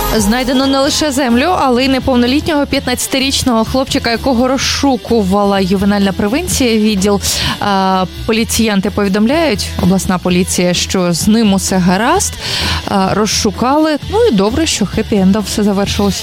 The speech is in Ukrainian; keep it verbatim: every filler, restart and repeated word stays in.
Знайдено не лише землю, але й неповнолітнього п'ятнадцятирічного хлопчика, якого розшукувала ювенальна превенція. Відділ а, поліціянти повідомляють, обласна поліція, що з ним усе гаразд, а, розшукали. Ну і добре, що хеппі-ендом все завершилось.